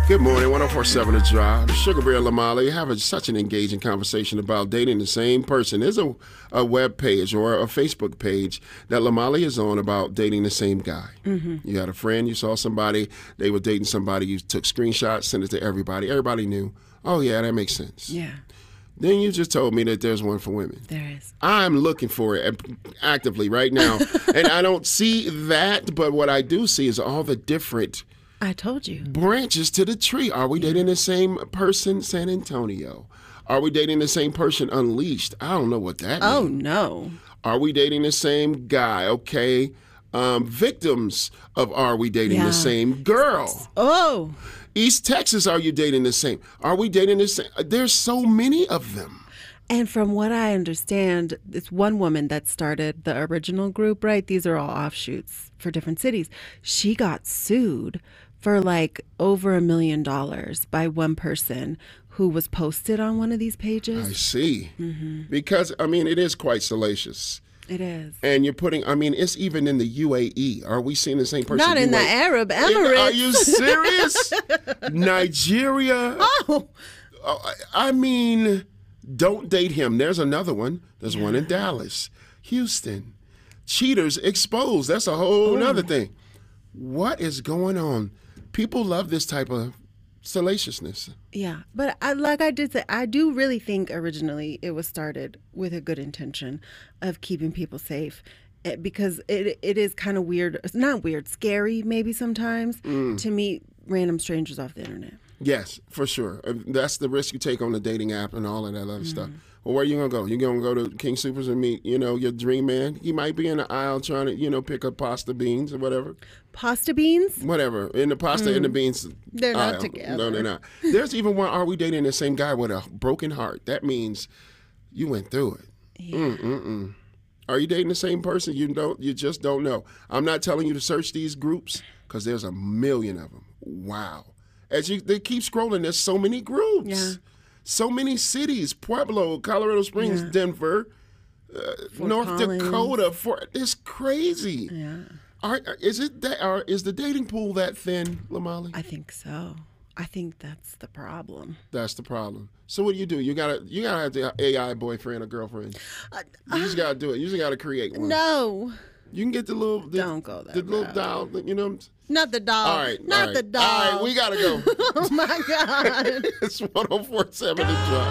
Good morning, 104.7 The Drive. Sugar Bear Lamali having such an engaging conversation about dating the same person. There's a web page or a Facebook page that Lamali is on about dating the same guy. Mm-hmm. You had a friend, you saw somebody, they were dating somebody, you took screenshots, sent it to everybody. Everybody knew, oh yeah, that makes sense. Yeah. Then you just told me that there's one for women. There is. I'm looking for it actively right now. And I don't see that, but what I do see is all the different I told you. branches to the tree. Are we dating the same person, San Antonio? Are we dating the same person, Unleashed? I don't know what that means. Oh, no. Are we dating the same guy? Okay. Victims of Are We Dating the Same Girl? Oh. East Texas, are you dating the same? Are we dating the same? There's so many of them. And from what I understand, it's one woman that started the original group, right? These are all offshoots for different cities. She got sued for like over $1 million by one person who was posted on one of these pages. I see. Mm-hmm. Because, I mean, it is quite salacious. It is. And you're putting, I mean, it's even in the UAE. Are we seeing the same person? Not in the Arab Emirates. Are you serious? Nigeria? Oh. I mean, don't date him. There's another one. There's one in Dallas. Houston. Cheaters exposed. That's a whole nother thing. What is going on? People love this type of salaciousness. Yeah, but like I did say, I do really think originally it was started with a good intention of keeping people safe, because it is kind of weird. It's not weird, scary maybe sometimes to meet random strangers off the internet. Yes, for sure. That's the risk you take on the dating app and all of that other stuff. Well, where are you going to go? You're going to go to King Soopers and meet, your dream man? He might be in the aisle trying to, pick up pasta beans or whatever. Pasta beans? Whatever. In the pasta and the beans They're aisle. not together. No, they're not. There's even one, are we dating the same guy with a broken heart? That means you went through it. Yeah. Are you dating the same person? You just don't know. I'm not telling you to search these groups because there's a million of them. Wow. They keep scrolling, there's so many groups. Yeah. So many cities, Pueblo, Colorado Springs, Denver, North Collins. Dakota. It's crazy. Yeah. Is the dating pool that thin, Lamali? I think so. I think that's the problem. That's the problem. So what do? You gotta have the AI boyfriend or girlfriend. You just gotta do it. You just gotta create one. No. You can get the little Don't go that the little route. dial. Not the dog. All right. Not the dog. All right, we gotta go. Oh my God. It's 104.7 The Drive.